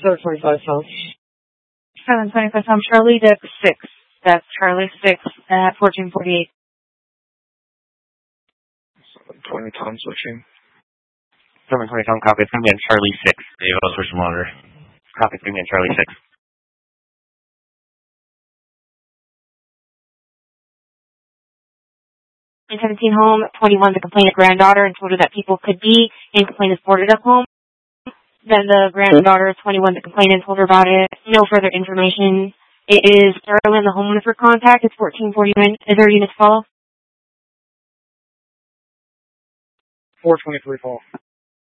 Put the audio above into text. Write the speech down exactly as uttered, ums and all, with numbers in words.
seven twenty-five South. seven twenty-five South Charlie, deck six. That's Charlie six at fourteen forty-eight. seven twenty Tom switching. seven twenty Tom, copy. It's going to be on Charlie six. The A O switch monitor. Copy. It's going to be on Charlie six. nine seventeen home, twenty-one the complainant granddaughter, and told her that people could be in complainant's boarded up home. Then the granddaughter, twenty-one the complainant, told her about it. No further information. It is Carolyn, the homeowner for contact. It's fourteen forty-nine. Is there units follow? four twenty-three fall.